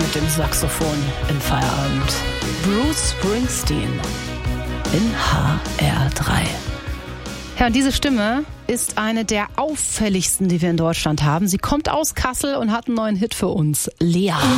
mit dem Saxophon im Feierabend. Bruce Springsteen in HR3. Ja, und diese Stimme ist eine der auffälligsten, die wir in Deutschland haben. Sie kommt aus Kassel und hat einen neuen Hit für uns. Lea.